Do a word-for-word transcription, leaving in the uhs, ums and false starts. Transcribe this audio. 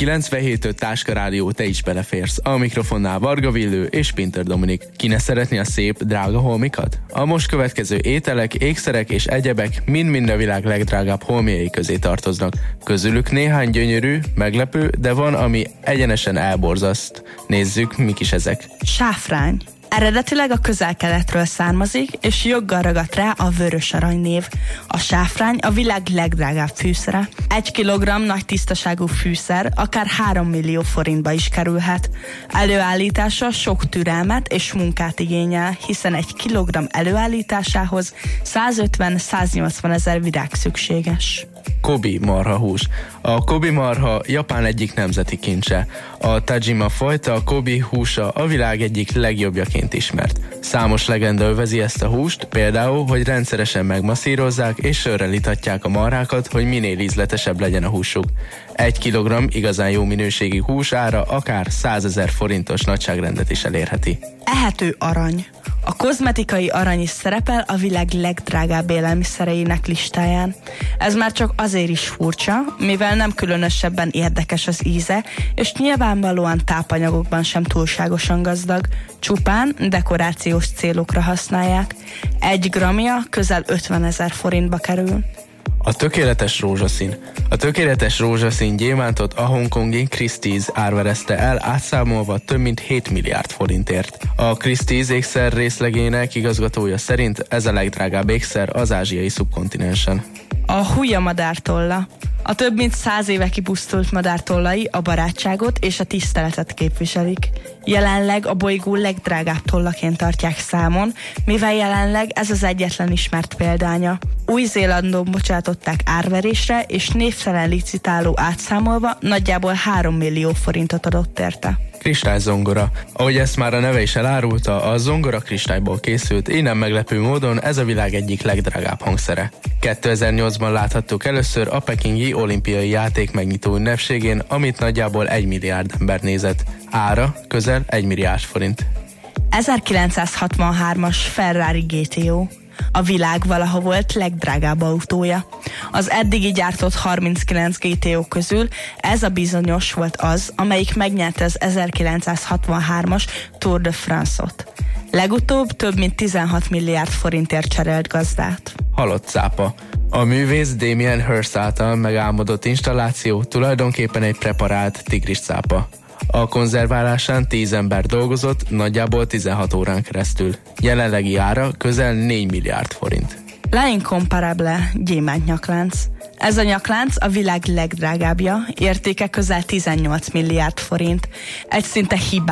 kilencvenhét öt Táska Rádió, te is beleférsz. A mikrofonnál Varga Villő és Pinter Dominik. Ki ne szeretné a szép, drága holmikat? A most következő ételek, ékszerek és egyebek mind-mind a világ legdrágább holmiai közé tartoznak. Közülük néhány gyönyörű, meglepő, de van, ami egyenesen elborzaszt. Nézzük, mik is ezek. Sáfrány. Eredetileg a Közel-Keletről származik, és joggal ragadt rá a vörös arany név. A sáfrány a világ legdrágább fűszere. Egy kilogramm nagy tisztaságú fűszer akár három millió forintba is kerülhet. Előállítása sok türelmet és munkát igényel, hiszen egy kilogramm előállításához százötven-száznyolcvan ezer virág szükséges. Kobe marhahús. A Kobe marha Japán egyik nemzeti kincse. A Tajima fajta a Kobe húsa a világ egyik legjobbjaként ismert. Számos legenda övezi ezt a húst, például, hogy rendszeresen megmasszírozzák és sörrel itatják a marhákat, hogy minél ízletesebb legyen a húsuk. Egy kilogramm igazán jó minőségi hús ára akár százezer forintos nagyságrendet is elérheti. Ehető arany. A kozmetikai arany is szerepel a világ legdrágább élelmiszereinek listáján. Ez már csak azért is furcsa, mivel nem különösebben érdekes az íze, és nyilvánvalóan tápanyagokban sem túlságosan gazdag, csupán dekorációs célokra használják. Egy gramja közel ötvenezer forintba kerül. A tökéletes rózsaszín. A tökéletes rózsaszín gyémántot a hongkongi Christie's árverezte el, átszámolva több mint hét milliárd forintért. A Christie's ékszer részlegének igazgatója szerint ez a legdrágább ékszer az ázsiai szubkontinensen. A hülye madártolla. A több mint száz éve kipusztult madártollai a barátságot és a tiszteletet képviselik. Jelenleg a bolygó legdrágább tollaként tartják számon, mivel jelenleg ez az egyetlen ismert példánya. Új-Zélandon bocsátották árverésre, és névtelen licitáló átszámolva nagyjából három millió forintot adott érte. Kristályzongora. Ahogy ezt már a neve is elárulta, a zongora kristályból készült, így nem meglepő módon ez a világ egyik legdrágább hangszere. kétezer-nyolcban láthattuk először a pekingi olimpiai játék megnyitó ünnepségén, amit nagyjából egy milliárd ember nézett. Ára közel egy milliárd forint. ezerkilencszázhatvanhármas Ferrari gé té o. A világ valaha volt legdrágább autója. Az eddigi gyártott harminckilenc gé té o közül ez a bizonyos volt az, amelyik megnyerte az ezerkilencszázhatvanhármas Tour de France-ot. Legutóbb több mint tizenhat milliárd forintért cserélt gazdát. Halott cápa. A művész Damien Hirst által megálmodott installáció tulajdonképpen egy preparált tigriscápa. A konzerválásán tíz ember dolgozott, nagyjából tizenhat órán keresztül. Jelenlegi ára közel négy milliárd forint. L'Incomparable gyémánt nyaklánc. Ez a nyaklánc a világ legdrágábbja, értéke közel tizennyolc milliárd forint. Egy szinte hibás